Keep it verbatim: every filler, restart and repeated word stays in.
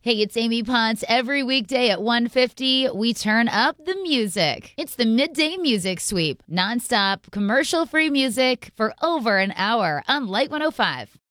Hey, it's Amy Potts. Every weekday at one fifty, we turn up the music. It's the Midday Music Sweep. Nonstop, commercial-free music for over an hour on Light one oh five.